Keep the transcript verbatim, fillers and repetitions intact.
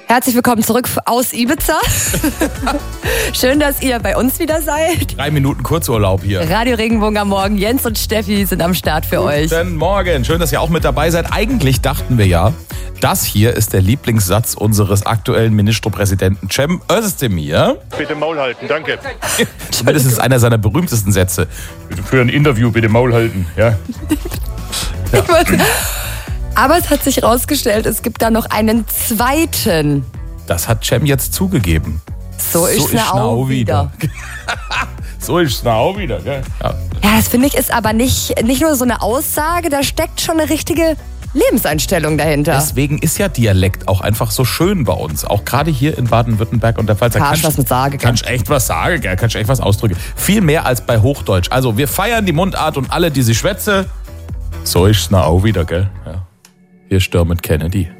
Herzlich willkommen zurück aus Ibiza. Schön, dass ihr bei uns wieder seid. Drei Minuten Kurzurlaub hier. Radio Regenbogen am Morgen. Jens und Steffi sind am Start für Guten euch. Guten Morgen. Schön, dass ihr auch mit dabei seid. Eigentlich dachten wir ja, das hier ist der Lieblingssatz unseres aktuellen Ministerpräsidenten Cem Özdemir. Bitte Maul halten, danke. Zumindest ist es einer seiner berühmtesten Sätze. Für ein Interview bitte Maul halten, ja. Ja. Ich wollte, aber es hat sich herausgestellt, es gibt da noch einen zweiten. Das hat Cem jetzt zugegeben. So ist es auch wieder. So ist es auch wieder, gell? Ja. Ja, das finde ich ist aber nicht, nicht nur so eine Aussage, da steckt schon eine richtige Lebenseinstellung dahinter. Deswegen ist ja Dialekt auch einfach so schön bei uns. Auch gerade hier in Baden-Württemberg und der Pfalz. Da kannst du was mit sagen, gell? Kannst du echt was sagen, gell? Kannst du echt was ausdrücken. Viel mehr als bei Hochdeutsch. Also wir feiern die Mundart und alle, die sie schwätze. So ist es auch wieder, gell? Ja. Hier stürmt Kennedy.